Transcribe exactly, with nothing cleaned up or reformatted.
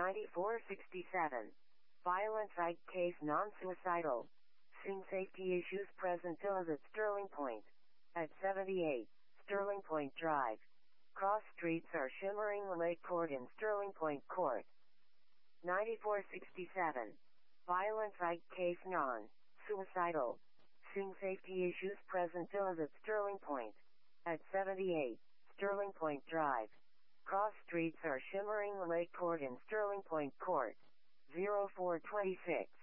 ninety-four sixty-seven. Violent side case non-suicidal. Seeing safety issues present at Sterling Point. At seventy-eight, Sterling Point Drive. Cross streets are shimmering Lake Court in Sterling Point Court. ninety-four sixty-seven. Violent side case non-suicidal. Seeing safety issues present at Sterling Point. At seventy-eight, Sterling Point Drive. Cross streets are shimmering Lake Court in Sterling Point Court. zero four twenty-six.